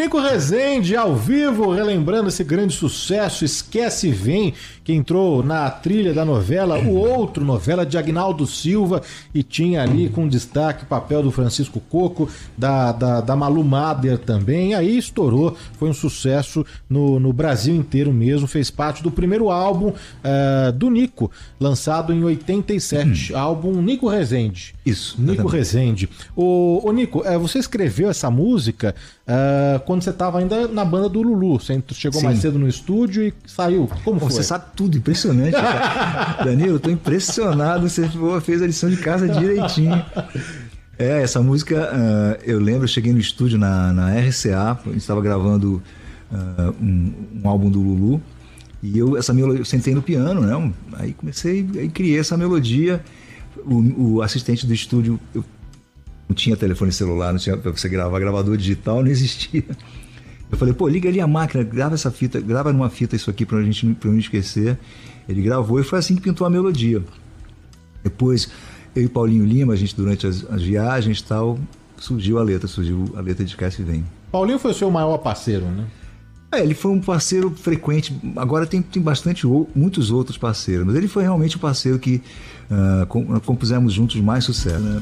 Nico Rezende, ao vivo, relembrando esse grande sucesso, Esquece e Vem, que entrou na trilha da novela, o outro novela de Agnaldo Silva, e tinha ali com destaque o papel do Francisco Coco, da Malu Mader também, e aí estourou, foi um sucesso no Brasil inteiro mesmo, fez parte do primeiro álbum do Nico, lançado em 87, álbum Nico Rezende. Isso. Nico Rezende. Ô Nico, você escreveu essa música quando você estava ainda na banda do Lulu. Você chegou mais cedo no estúdio e saiu. Como foi? Você sabe tudo, impressionante. Danilo, eu tô impressionado. Você fez a lição de casa direitinho. Essa música, eu lembro, eu cheguei no estúdio na RCA, a gente estava gravando um álbum do Lulu, e eu sentei no piano, né? Aí criei essa melodia. O assistente do estúdio, não tinha telefone celular, não tinha pra você gravar, gravador digital, não existia. Eu falei, liga ali a máquina, grava numa fita isso aqui pra não esquecer. Ele gravou e foi assim que pintou a melodia. Depois, eu e Paulinho Lima, a gente durante as viagens e tal, surgiu a letra de Esquece e Vem. Paulinho foi o seu maior parceiro, né? Ele foi um parceiro frequente, agora tem muitos outros parceiros, mas ele foi realmente o parceiro que compusemos juntos mais sucesso, né?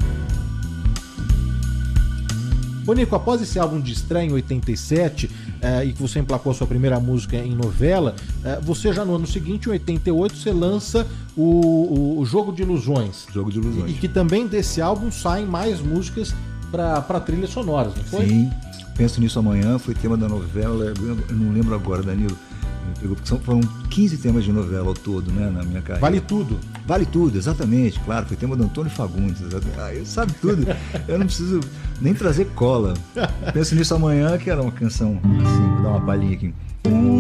Ô Nico, após esse álbum de estreia em 87 e que você emplacou a sua primeira música em novela, você já no ano seguinte, em 88, você lança o Jogo de Ilusões. Jogo de Ilusões. E que também desse álbum saem mais músicas para trilhas sonoras, não foi? Sim, Penso Nisso Amanhã, foi tema da novela, eu não lembro agora, Danilo. Foram 15 temas de novela ao todo, né, na minha carreira. Vale Tudo. Vale Tudo, exatamente, claro. Foi tema do Antônio Fagundes. Eu sabe tudo. Eu não preciso nem trazer cola. Penso Nisso Amanhã, que era uma canção assim, vou dar uma palhinha aqui.